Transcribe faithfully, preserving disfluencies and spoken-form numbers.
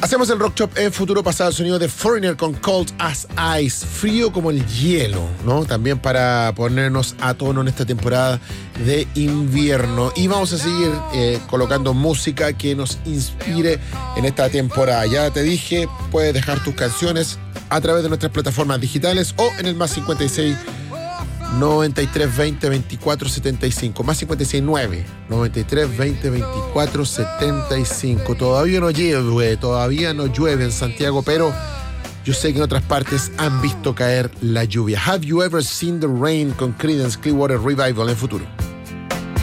Hacemos el Rock Shop en Futuro Pasado, el sonido de Foreigner con Cold as Ice, frío como el hielo, ¿no? También para ponernos a tono en esta temporada de invierno. Y vamos a seguir eh, colocando música que nos inspire en esta temporada. Ya te dije, puedes dejar tus canciones a través de nuestras plataformas digitales o en el más cincuenta y seis, noventa y tres, veinte, veinticuatro, setenta y cinco, más cincuenta y seis, nueve, noventa y tres, veinte, veinticuatro, setenta y cinco. Todavía no llueve, todavía no llueve en Santiago, pero yo sé que en otras partes han visto caer la lluvia. Have you ever seen the rain con Creedence Clearwater Revival en Futuro?